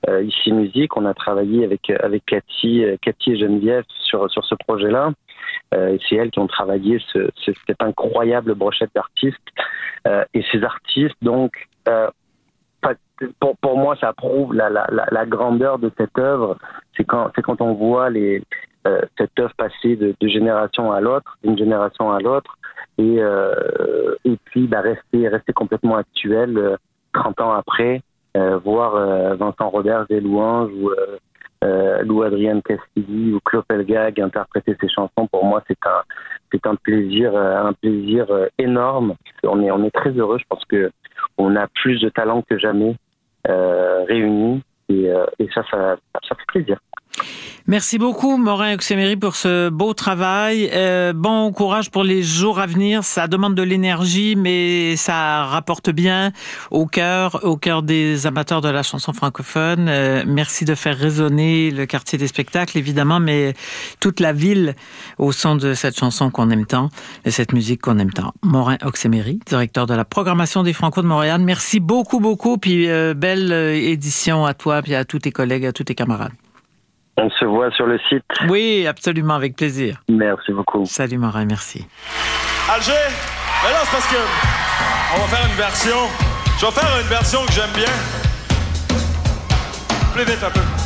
Ici Musique. On a travaillé avec Cathy et Geneviève sur ce projet-là. Et c'est elles qui ont travaillé cette incroyable brochette d'artistes. Et ces artistes, donc, pour moi, ça prouve la grandeur de cette œuvre. C'est quand on voit cette œuvre passer de génération à l'autre, d'une génération à l'autre, et puis rester complètement actuelle 30 ans après, voir Vincent Robert des louanges ou Lou Adrienne Castilli ou Claude Pelgag interpréter ces chansons. Pour moi, c'est un plaisir énorme. On est très heureux. Je pense que on a plus de talent que jamais réunis, et ça fait plaisir. Merci beaucoup, Morin Oxemerry, pour ce beau travail. Bon courage pour les jours à venir. Ça demande de l'énergie, mais ça rapporte bien au cœur des amateurs de la chanson francophone. Merci de faire résonner le quartier des spectacles, évidemment, mais toute la ville au son de cette chanson qu'on aime tant, et cette musique qu'on aime tant. Morin Oxemerry, directeur de la programmation des Franco de Montréal. Merci beaucoup, puis belle édition à toi, puis à tous tes collègues, à tous tes camarades. On se voit sur le site. Oui, absolument, avec plaisir. Merci beaucoup. Salut Morin, merci. Alger, mais là c'est parce que on va faire une version. Je vais faire une version que j'aime bien. Plus vite un peu.